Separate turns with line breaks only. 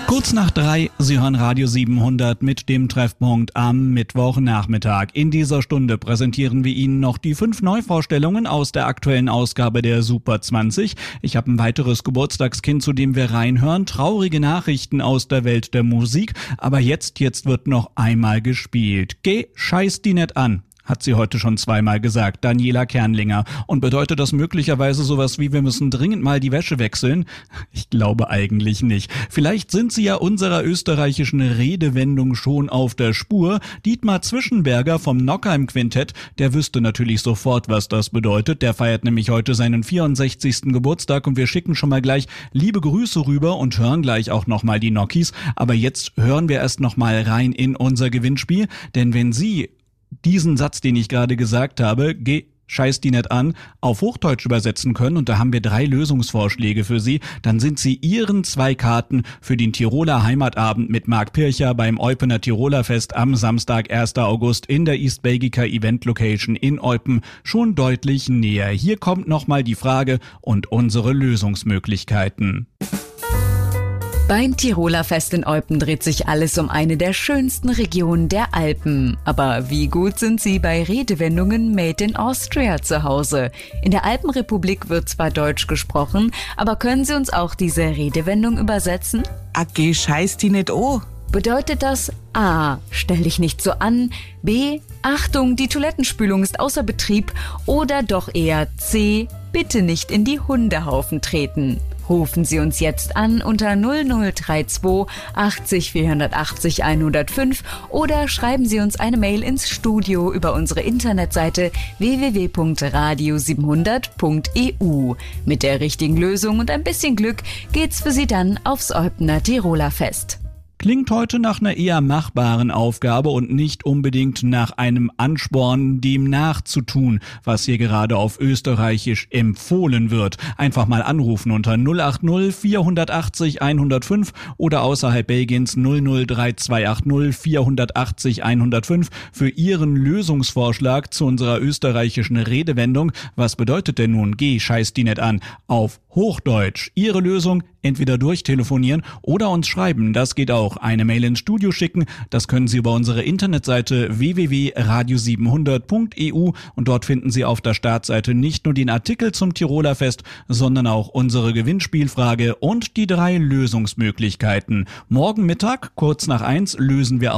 Kurz nach 3, Sie hören Radio 700 mit dem Treffpunkt am Mittwochnachmittag. In dieser Stunde präsentieren wir Ihnen noch die 5 Neuvorstellungen aus der aktuellen Ausgabe der Super 20. Ich habe ein weiteres Geburtstagskind, zu dem wir reinhören. Traurige Nachrichten aus der Welt der Musik. Aber jetzt wird noch einmal gespielt. Geh, scheiß die nicht an, hat sie heute schon zweimal gesagt, Daniela Kernlinger. Und bedeutet das möglicherweise sowas wie, wir müssen dringend mal die Wäsche wechseln? Ich glaube eigentlich nicht. Vielleicht sind sie ja unserer österreichischen Redewendung schon auf der Spur. Dietmar Zwischenberger vom Nockheim Quintett, der wüsste natürlich sofort, was das bedeutet. Der feiert nämlich heute seinen 64. Geburtstag und wir schicken schon mal gleich liebe Grüße rüber und hören gleich auch nochmal die Nockies. Aber jetzt hören wir erst nochmal rein in unser Gewinnspiel, denn wenn Sie diesen Satz, den ich gerade gesagt habe, geh, scheiß die nicht an, auf Hochdeutsch übersetzen können, und da haben wir 3 Lösungsvorschläge für Sie, dann sind Sie Ihren 2 Karten für den Tiroler Heimatabend mit Marc Pircher beim Eupener Tiroler Fest am Samstag, 1. August in der East Belgica Event Location in Eupen schon deutlich näher. Hier kommt nochmal die Frage und unsere Lösungsmöglichkeiten.
Beim Tiroler Fest in Eupen dreht sich alles um eine der schönsten Regionen der Alpen. Aber wie gut sind Sie bei Redewendungen Made in Austria zu Hause? In der Alpenrepublik wird zwar Deutsch gesprochen, aber können Sie uns auch diese Redewendung übersetzen?
Geh, scheiß die nicht an.
Bedeutet das A. Stell dich nicht so an, B. Achtung, die Toilettenspülung ist außer Betrieb, oder doch eher C. Bitte nicht in die Hundehaufen treten? Rufen Sie uns jetzt an unter 0032 80 480 105 oder schreiben Sie uns eine Mail ins Studio über unsere Internetseite www.radio700.eu. Mit der richtigen Lösung und ein bisschen Glück geht's für Sie dann aufs Eupener Tiroler Fest.
Klingt heute nach einer eher machbaren Aufgabe und nicht unbedingt nach einem Ansporn, dem nachzutun, was hier gerade auf Österreichisch empfohlen wird. Einfach mal anrufen unter 080 480 105 oder außerhalb Belgiens 003 480 105 für Ihren Lösungsvorschlag zu unserer österreichischen Redewendung. Was bedeutet denn nun, geh, scheiß die nicht an, auf Hochdeutsch? Ihre Lösung entweder durchtelefonieren oder uns schreiben, das geht auch. Eine Mail ins Studio schicken, das können Sie über unsere Internetseite www.radio700.eu und dort finden Sie auf der Startseite nicht nur den Artikel zum Tiroler Fest, sondern auch unsere Gewinnspielfrage und die 3 Lösungsmöglichkeiten. Morgen Mittag, kurz nach 1, lösen wir